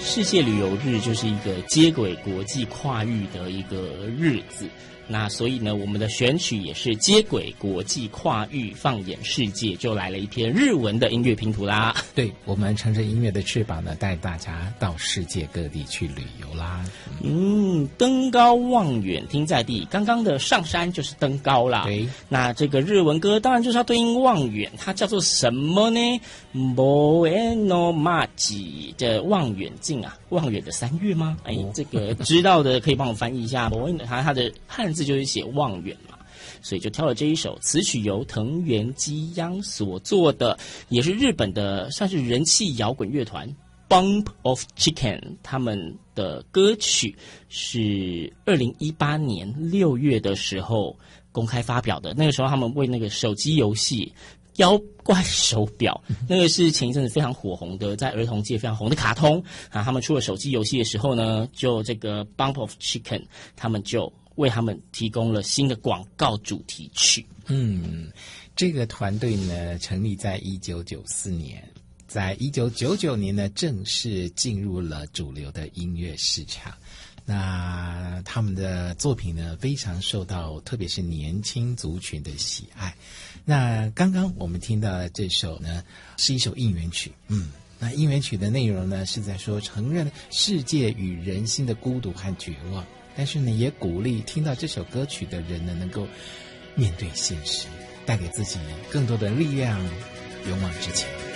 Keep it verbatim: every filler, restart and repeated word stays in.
世界旅游日就是一个接轨国际跨域的一个日子。那所以呢，我们的选曲也是接轨国际跨域放眼世界，就来了一篇日文的音乐拼图啦。 对，我们乘着音乐的翅膀呢，带大家到世界各地去旅游啦。 嗯，登高望远，听在地。刚刚的上山就是登高啦。 对， 那这个日文歌当然就是要对应望远，它叫做什么呢？モエノマジ，这望远镜啊，望远的三月吗？哎，这个知道的可以帮我翻译一下。モエノ它它的汉字就是写望远嘛，所以就挑了这一首词曲由藤原基央所作的，也是日本的算是人气摇滚乐团 Bump of Chicken 他们的歌曲，是二零一八年六月的时候公开发表的。那个时候他们为那个手机游戏妖怪手表，那个是前一阵子非常火红的，在儿童界非常红的卡通啊。他们出了手机游戏的时候呢，就这个 Bump of Chicken 他们就为他们提供了新的广告主题曲。 嗯，这个团队呢成立在一九九四年，在一九九九年呢正式进入了主流的音乐市场。那他们的作品呢非常受到特别是年轻族群的喜爱。那刚刚我们听到的这首呢是一首应援曲，嗯，那应援曲的内容呢是在说承认世界与人心的孤独和绝望，但是呢也鼓励听到这首歌曲的人呢能够面对现实，带给自己更多的力量，勇往直前。